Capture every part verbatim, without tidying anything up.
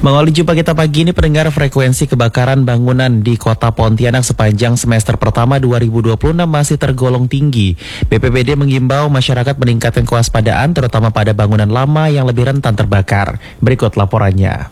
Mengawali jumpa kita pagi ini, pendengar, frekuensi kebakaran bangunan di Kota Pontianak sepanjang semester pertama dua ribu dua puluh enam masih tergolong tinggi. B P B D mengimbau masyarakat meningkatkan kewaspadaan terutama pada bangunan lama yang lebih rentan terbakar. Berikut laporannya.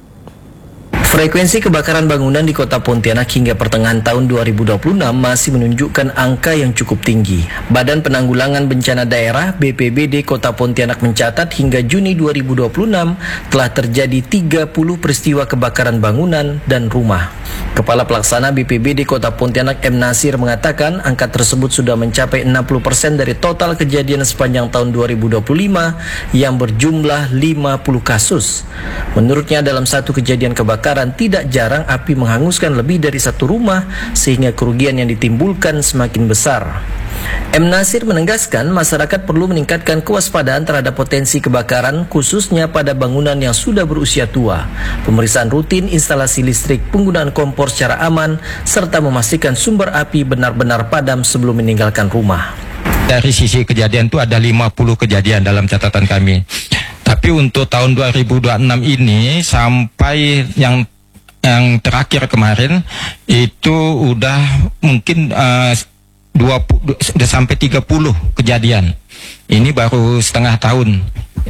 Frekuensi kebakaran bangunan di Kota Pontianak hingga pertengahan tahun dua ribu dua puluh enam masih menunjukkan angka yang cukup tinggi. Badan Penanggulangan Bencana Daerah B P B D Kota Pontianak mencatat hingga Juni dua ribu dua puluh enam telah terjadi tiga puluh peristiwa kebakaran bangunan dan rumah. Kepala Pelaksana B P B D Kota Pontianak M. Nasir mengatakan angka tersebut sudah mencapai enam puluh persen dari total kejadian sepanjang tahun dua ribu dua puluh lima yang berjumlah lima puluh kasus. Menurutnya dalam satu kejadian kebakaran tidak jarang api menghanguskan lebih dari satu rumah sehingga kerugian yang ditimbulkan semakin besar. M. Nasir menegaskan masyarakat perlu meningkatkan kewaspadaan terhadap potensi kebakaran khususnya pada bangunan yang sudah berusia tua, pemeriksaan rutin instalasi listrik, penggunaan kompor secara aman, serta memastikan sumber api benar-benar padam sebelum meninggalkan rumah. Dari sisi kejadian itu ada lima puluh kejadian dalam catatan kami. Tapi untuk tahun dua ribu dua puluh enam ini sampai yang yang terakhir kemarin itu udah mungkin uh, dua puluh, sudah sampai tiga puluh kejadian. Ini baru setengah tahun.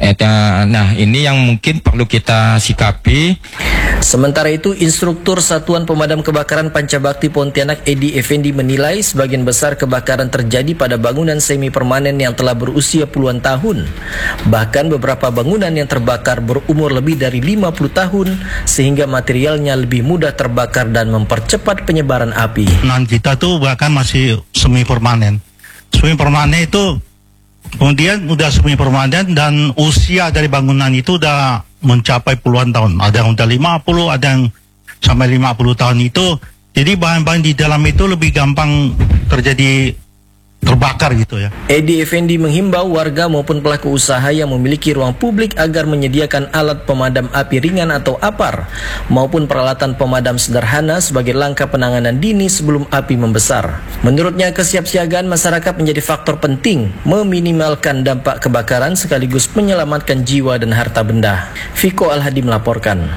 Nah, ini yang mungkin perlu kita sikapi. Sementara itu, Instruktur Satuan Pemadam Kebakaran Pancabakti Pontianak Edi Effendi menilai sebagian besar kebakaran terjadi pada bangunan semi permanen yang telah berusia puluhan tahun. Bahkan beberapa bangunan yang terbakar berumur lebih dari lima puluh tahun sehingga materialnya lebih mudah terbakar dan mempercepat penyebaran api. Nah, kita tuh bahkan masih semi permanen. Semi permanen itu kemudian udah semi permanen dan usia dari bangunan itu udah mencapai puluhan tahun. Ada yang udah lima puluh, ada yang sampai lima puluh tahun itu. Jadi bahan-bahan di dalam itu lebih gampang terjadi terbakar gitu ya. Edi Effendi menghimbau warga maupun pelaku usaha yang memiliki ruang publik agar menyediakan alat pemadam api ringan atau A P A R maupun peralatan pemadam sederhana sebagai langkah penanganan dini sebelum api membesar. Menurutnya kesiapsiagaan masyarakat menjadi faktor penting meminimalkan dampak kebakaran sekaligus menyelamatkan jiwa dan harta benda. Viko Al-Hadi melaporkan.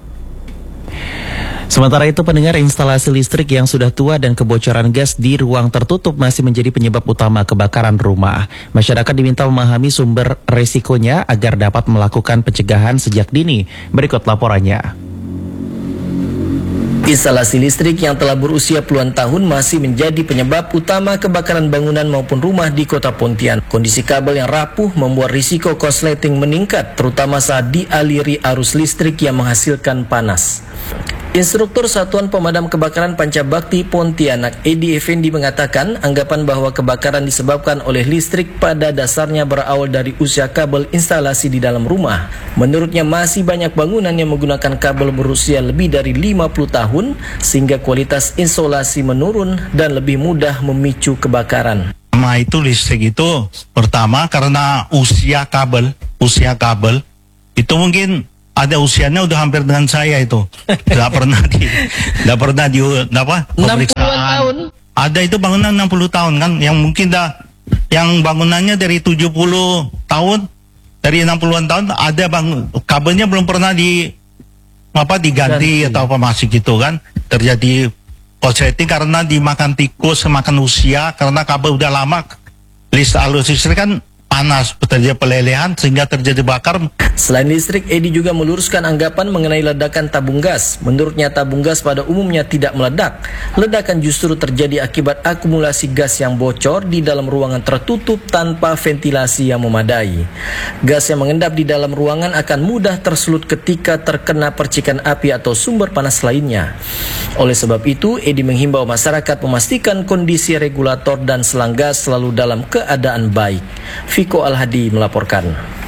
Sementara itu, pendengar, instalasi listrik yang sudah tua dan kebocoran gas di ruang tertutup masih menjadi penyebab utama kebakaran rumah. Masyarakat diminta memahami sumber resikonya agar dapat melakukan pencegahan sejak dini. Berikut laporannya. Instalasi listrik yang telah berusia puluhan tahun masih menjadi penyebab utama kebakaran bangunan maupun rumah di Kota Pontianak. Kondisi kabel yang rapuh membuat risiko korsleting meningkat, terutama saat dialiri arus listrik yang menghasilkan panas. Instruktur Satuan Pemadam Kebakaran Pancabakti Pontianak Edi Effendi mengatakan anggapan bahwa kebakaran disebabkan oleh listrik pada dasarnya berawal dari usia kabel instalasi di dalam rumah. Menurutnya masih banyak bangunan yang menggunakan kabel berusia lebih dari lima puluh tahun sehingga kualitas isolasi menurun dan lebih mudah memicu kebakaran. Nah, itu listrik itu pertama karena usia kabel, usia kabel itu mungkin ada usianya udah hampir dengan saya itu. Tidak pernah di tidak pernah di apa? Pemeriksaan. Tahun. Ada itu bangunan enam puluh tahun kan yang mungkin dah yang bangunannya dari tujuh puluh tahun, dari enam puluhan tahun ada bang kabelnya belum pernah di apa diganti Ganti. atau apa masih gitu kan. Terjadi korsleting karena dimakan tikus, semakan usia karena kabel udah lama. List alus listrik kan panas, terjadi pelelehan sehingga terjadi bakar. Selain listrik, Edi juga meluruskan anggapan mengenai ledakan tabung gas. Menurutnya tabung gas pada umumnya tidak meledak. Ledakan justru terjadi akibat akumulasi gas yang bocor di dalam ruangan tertutup tanpa ventilasi yang memadai. Gas yang mengendap di dalam ruangan akan mudah tersulut ketika terkena percikan api atau sumber panas lainnya. Oleh sebab itu, Edi menghimbau masyarakat memastikan kondisi regulator dan selang gas selalu dalam keadaan baik. Viko Al-Hadi melaporkan.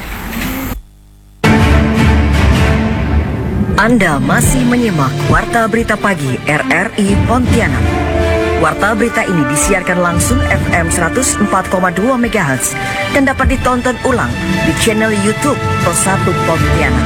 Anda masih menyimak Warta Berita Pagi R R I Pontianak. Warta berita ini disiarkan langsung F M seratus empat koma dua megahertz dan dapat ditonton ulang di channel YouTube Pro satu Pontianak.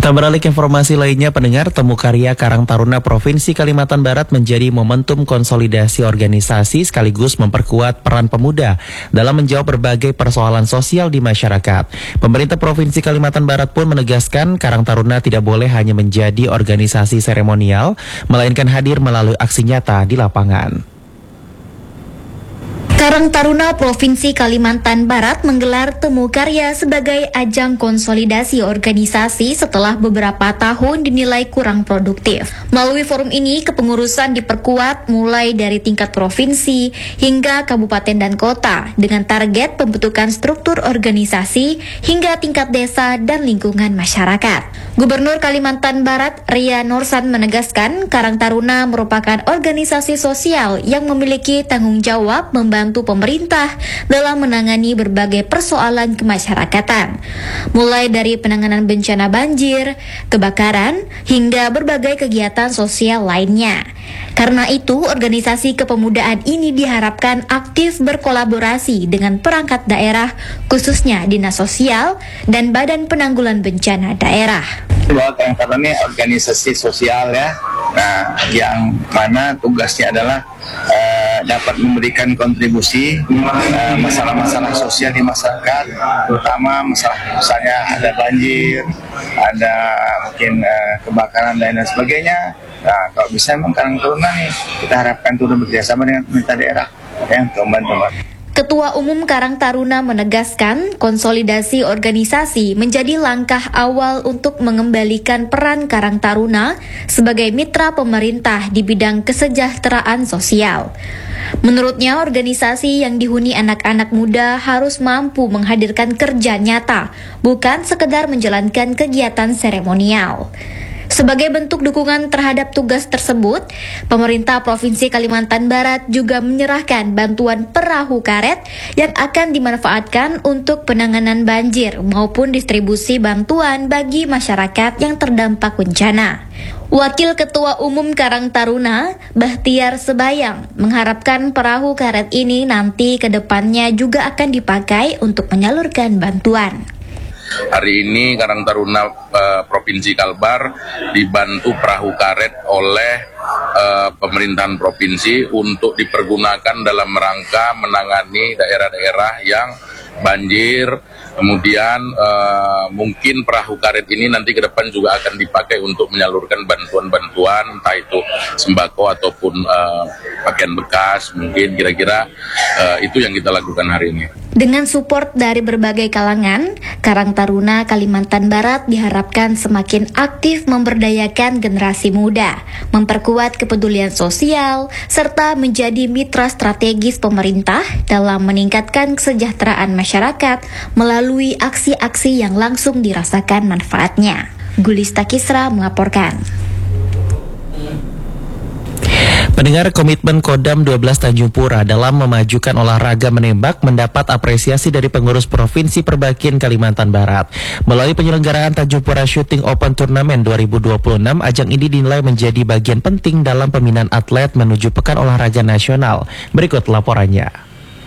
Kita beralih ke informasi lainnya, pendengar. Temu Karya Karang Taruna Provinsi Kalimantan Barat menjadi momentum konsolidasi organisasi sekaligus memperkuat peran pemuda dalam menjawab berbagai persoalan sosial di masyarakat. Pemerintah Provinsi Kalimantan Barat pun menegaskan Karang Taruna tidak boleh hanya menjadi organisasi seremonial, melainkan hadir melalui aksi nyata di lapangan. Karang Taruna Provinsi Kalimantan Barat menggelar Temu Karya sebagai ajang konsolidasi organisasi setelah beberapa tahun dinilai kurang produktif. Melalui forum ini, kepengurusan diperkuat mulai dari tingkat provinsi hingga kabupaten dan kota dengan target pembentukan struktur organisasi hingga tingkat desa dan lingkungan masyarakat. Gubernur Kalimantan Barat Ria Nursan menegaskan Karang Taruna merupakan organisasi sosial yang memiliki tanggung jawab membantu pemerintah dalam menangani berbagai persoalan kemasyarakatan, mulai dari penanganan bencana banjir, kebakaran, hingga berbagai kegiatan sosial lainnya. Karena itu, organisasi kepemudaan ini diharapkan aktif berkolaborasi dengan perangkat daerah, khususnya Dinas Sosial dan Badan Penanggulangan Bencana Daerah. Bahwa Karang Taruna ini organisasi sosial ya, nah yang mana tugasnya adalah uh, dapat memberikan kontribusi uh, masalah-masalah sosial di masyarakat, terutama masalah misalnya ada banjir, ada mungkin uh, kebakaran dan lain sebagainya. Nah, kalau bisa memang Karang Taruna nih kita harapkan turun bekerjasama dengan pemerintah daerah ya untuk membantu. Ketua Umum Karang Taruna menegaskan konsolidasi organisasi menjadi langkah awal untuk mengembalikan peran Karang Taruna sebagai mitra pemerintah di bidang kesejahteraan sosial. Menurutnya, organisasi yang dihuni anak-anak muda harus mampu menghadirkan kerja nyata, bukan sekedar menjalankan kegiatan seremonial. Sebagai bentuk dukungan terhadap tugas tersebut, pemerintah Provinsi Kalimantan Barat juga menyerahkan bantuan perahu karet yang akan dimanfaatkan untuk penanganan banjir maupun distribusi bantuan bagi masyarakat yang terdampak bencana. Wakil Ketua Umum Karang Taruna, Bahtiar Sebayang, mengharapkan perahu karet ini nanti ke depannya juga akan dipakai untuk menyalurkan bantuan. Hari ini Karang Taruna uh, Provinsi Kalbar dibantu perahu karet oleh uh, pemerintahan provinsi untuk dipergunakan dalam rangka menangani daerah-daerah yang banjir. Kemudian uh, mungkin perahu karet ini nanti ke depan juga akan dipakai untuk menyalurkan bantuan-bantuan, entah itu sembako ataupun uh, pakaian bekas, mungkin kira-kira uh, itu yang kita lakukan hari ini. Dengan support dari berbagai kalangan, Karang Taruna Kalimantan Barat diharapkan semakin aktif memberdayakan generasi muda, memperkuat kepedulian sosial, serta menjadi mitra strategis pemerintah dalam meningkatkan kesejahteraan masyarakat melalui aksi-aksi yang langsung dirasakan manfaatnya. Gulista Kisra melaporkan. Pendengar, komitmen Kodam dua belas Tanjung Pura dalam memajukan olahraga menembak mendapat apresiasi dari pengurus Provinsi Perbakin Kalimantan Barat. Melalui penyelenggaraan Tanjung Pura Shooting Open Tournament dua ribu dua puluh enam, ajang ini dinilai menjadi bagian penting dalam pembinaan atlet menuju Pekan Olahraga Nasional. Berikut laporannya.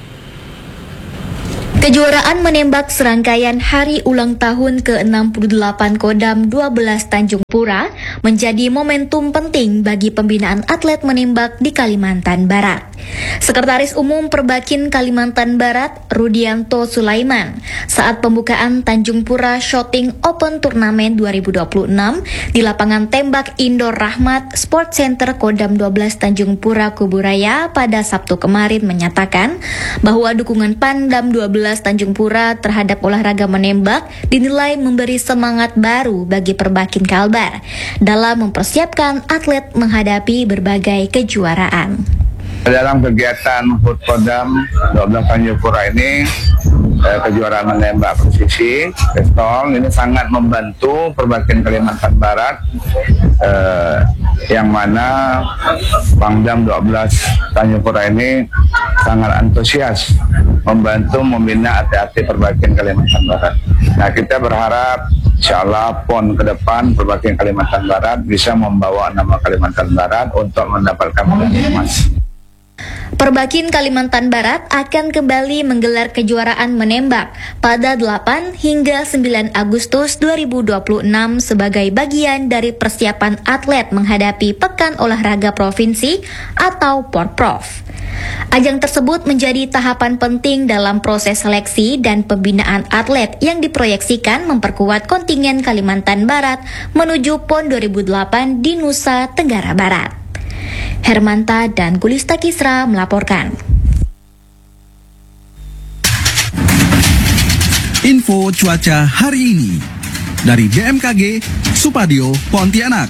Kejuaraan menembak serangkaian hari ulang tahun ke enam puluh delapan Kodam dua belas Tanjung Pura menjadi momentum penting bagi pembinaan atlet menembak di Kalimantan Barat. Sekretaris Umum Perbakin Kalimantan Barat, Rudianto Sulaiman, saat pembukaan Tanjung Pura Shooting Open Tournament dua ribu dua puluh enam di lapangan tembak Indoor Rahmat Sport Center Kodam dua belas Tanjung Pura Kuburaya pada Sabtu kemarin menyatakan bahwa dukungan Pandam dua belas Tanjung Pura terhadap olahraga menembak dinilai memberi semangat baru bagi Perbakin Kalbar dalam mempersiapkan atlet menghadapi berbagai kejuaraan. Dalam kegiatan Hut Kodam dua belas Tanjung Pura ini, eh, kejuaraan menembak presisi, pistol, ini sangat membantu Perbakin Kalimantan Barat, eh, yang mana Pangdam dua belas Tanjung Pura ini sangat antusias membantu membina atlet-atlet Perbakin Kalimantan Barat. Nah, kita berharap insya Allah P O N ke depan Perbakin Kalimantan Barat bisa membawa nama Kalimantan Barat untuk mendapatkan medali emas. Perbakin Kalimantan Barat akan kembali menggelar kejuaraan menembak pada delapan hingga sembilan Agustus dua ribu dua puluh enam sebagai bagian dari persiapan atlet menghadapi Pekan Olahraga Provinsi atau Porprov. Ajang tersebut menjadi tahapan penting dalam proses seleksi dan pembinaan atlet yang diproyeksikan memperkuat kontingen Kalimantan Barat menuju PON dua ribu delapan di Nusa Tenggara Barat. Hermanta dan Gulista Kisra melaporkan. Info cuaca hari ini dari B M K G Supadio Pontianak.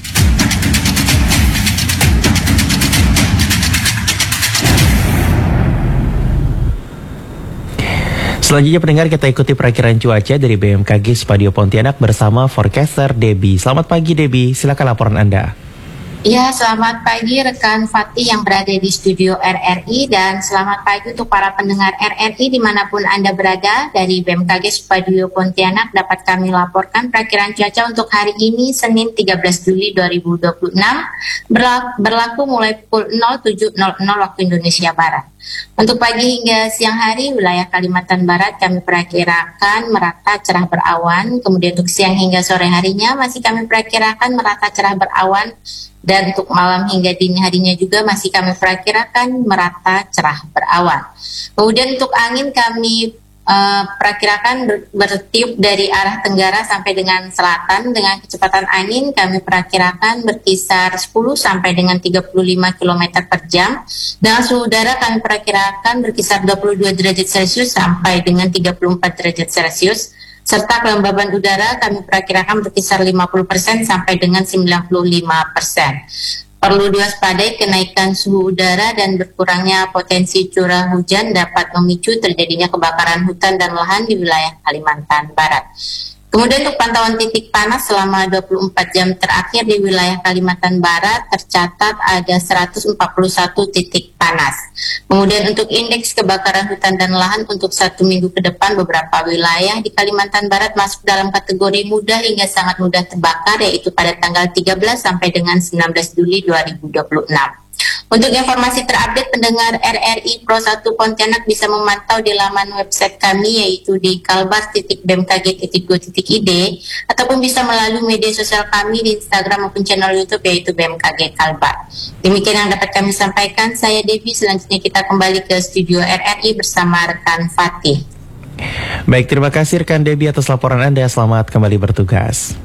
Selanjutnya pendengar, kita ikuti perakiran cuaca dari B M K G Supadio Pontianak bersama forecaster Debbie. Selamat pagi Debbie, silakan laporan Anda. Ya, selamat pagi rekan Fatih yang berada di studio R R I dan selamat pagi untuk para pendengar R R I dimanapun Anda berada. Dari B M K G Supadio Pontianak dapat kami laporkan perakiran cuaca untuk hari ini Senin tiga belas Juli dua ribu dua puluh enam berlaku, berlaku mulai pukul nol tujuh nol nol waktu Indonesia Barat. Untuk pagi hingga siang hari, wilayah Kalimantan Barat kami perkirakan merata cerah berawan. Kemudian untuk siang hingga sore harinya masih kami perkirakan merata cerah berawan. Dan untuk malam hingga dini harinya juga masih kami perkirakan merata cerah berawan. Kemudian untuk angin kami uh, perkirakan ber- bertiup dari arah tenggara sampai dengan selatan. Dengan kecepatan angin kami perkirakan berkisar sepuluh sampai dengan tiga puluh lima kilometer per jam. Dengan suhu udara kami perkirakan berkisar dua puluh dua derajat Celcius sampai dengan tiga puluh empat derajat Celcius. Serta kelembaban udara kami perkirakan berkisar lima puluh persen sampai dengan sembilan puluh lima persen. Perlu diwaspadai kenaikan suhu udara dan berkurangnya potensi curah hujan dapat memicu terjadinya kebakaran hutan dan lahan di wilayah Kalimantan Barat. Kemudian untuk pantauan titik panas selama dua puluh empat jam terakhir di wilayah Kalimantan Barat tercatat ada seratus empat puluh satu titik panas. Kemudian untuk indeks kebakaran hutan dan lahan untuk satu minggu ke depan beberapa wilayah di Kalimantan Barat masuk dalam kategori mudah hingga sangat mudah terbakar, yaitu pada tanggal tiga belas sampai dengan sembilan belas Juli dua ribu dua puluh enam. Untuk informasi terupdate pendengar R R I Pro satu Pontianak bisa memantau di laman website kami yaitu di kalbar titik b m k g titik go titik i d ataupun bisa melalui media sosial kami di Instagram maupun channel YouTube yaitu B M K G Kalbar. Demikian yang dapat kami sampaikan. Saya Debbie, selanjutnya kita kembali ke studio R R I bersama rekan Fatih. Baik, terima kasih rekan Debbie atas laporan Anda. Selamat kembali bertugas.